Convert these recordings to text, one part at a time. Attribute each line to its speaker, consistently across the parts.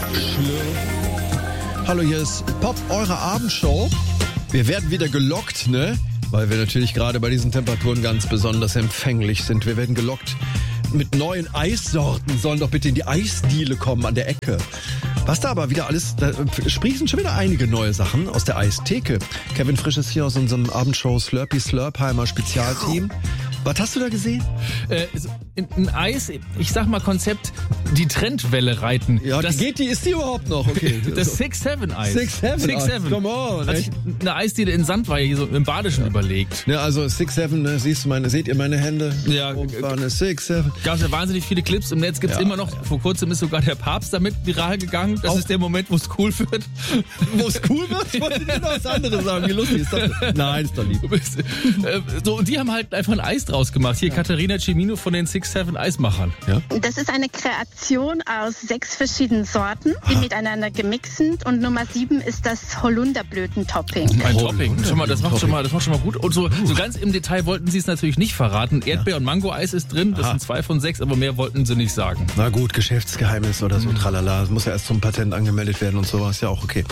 Speaker 1: Hallo, hier ist Pop, eure Abendshow. Wir werden wieder gelockt, ne? Weil wir natürlich gerade bei diesen Temperaturen ganz besonders empfänglich sind. Wir werden gelockt mit neuen Eissorten. Sollen doch bitte in die Eisdiele kommen an der Ecke. Was da aber wieder alles, da sprießen schon wieder einige neue Sachen aus der Eistheke. Kevin Frisch ist hier aus unserem Abendshow Slurpy Slurpheimer Spezialteam. Was hast du da gesehen?
Speaker 2: Ein Eis, ich sag mal Konzept, die Trendwelle reiten.
Speaker 1: Ja, ist die überhaupt noch? Okay.
Speaker 2: Das 6-7-Eis.
Speaker 1: 6-7, come on.
Speaker 2: Hat sich eine Eisdiele in Sandweihe hier so im Badischen überlegt.
Speaker 1: Ja, also 6-7, ne, seht ihr meine Hände?
Speaker 2: Ja.
Speaker 1: Umfahren, 6-7.
Speaker 2: Gab es ja wahnsinnig viele Clips. Im Netz gibt's immer noch. Vor kurzem ist sogar der Papst damit viral gegangen. Das ist der Moment, wo es cool wird.
Speaker 1: Wo es cool wird? Ich wollte genau das andere sagen. Wie lustig ist das denn? Nein, ist doch lieb.
Speaker 2: So, und die haben halt einfach ein Eis draus gemacht. Hier Katharina Cimino von den 6-7 Eismachern. Ja?
Speaker 3: Das ist eine Kreation aus 6 verschiedenen Sorten, die miteinander gemixt sind. Und Nummer 7 ist das Holunderblüten-Topping.
Speaker 2: Ein Topping. Schau mal, das macht schon mal gut. Und so ganz im Detail wollten sie es natürlich nicht verraten. Erdbeer- und Mango-Eis ist drin. Das sind 2 von 6, aber mehr wollten sie nicht sagen.
Speaker 1: Na gut, Geschäftsgeheimnis oder so, tralala. Das muss ja erst zum Patent angemeldet werden und sowas. Ja auch okay.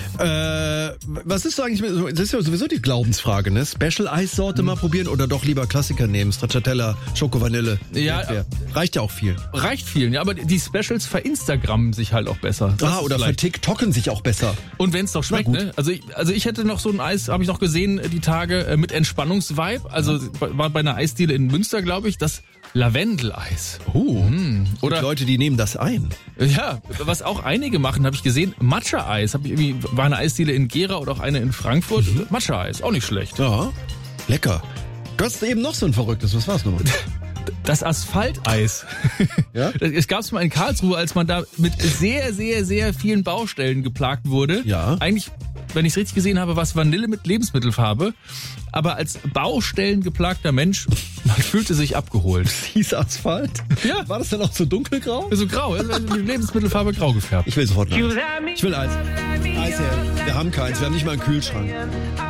Speaker 1: Was ist so eigentlich, das ist ja sowieso die Glaubensfrage, ne? Special-Eissorte mal probieren oder doch lieber Klassiker nehmen? Stracciatella, Schoko, Vanille.
Speaker 2: Ja.
Speaker 1: Reicht ja auch viel.
Speaker 2: Reicht vielen, ja, aber die Specials verinstagrammen sich halt auch besser.
Speaker 1: Oder vertiktoken sich auch besser.
Speaker 2: Und wenn es doch schmeckt, ne? Also ich hätte noch so ein Eis, habe ich noch gesehen, die Tage mit Entspannungsvibe. Also war bei einer Eisdiele in Münster, glaube ich, das Lavendel-Eis.
Speaker 1: Oder Leute, die nehmen das ein.
Speaker 2: Ja, was auch einige machen, habe ich gesehen, Matcha-Eis. War eine Eisdiele in Gera oder auch eine in Frankfurt. Matcha-Eis, auch nicht schlecht.
Speaker 1: Ja, lecker. Du hast eben noch so ein verrücktes, was war's nochmal?
Speaker 2: Das Asphalteis.
Speaker 1: Ja?
Speaker 2: Es gab es mal in Karlsruhe, als man da mit sehr, sehr, sehr vielen Baustellen geplagt wurde.
Speaker 1: Ja.
Speaker 2: Eigentlich, wenn ich es richtig gesehen habe, war es Vanille mit Lebensmittelfarbe. Aber als Baustellen geplagter Mensch, man fühlte sich abgeholt.
Speaker 1: Hieß Asphalt?
Speaker 2: Ja.
Speaker 1: War das dann auch so dunkelgrau?
Speaker 2: So grau, mit Lebensmittelfarbe grau gefärbt.
Speaker 1: Ich will sofort Eis. Ich will Eis. Eis her. Wir haben keins, wir haben nicht mal einen Kühlschrank.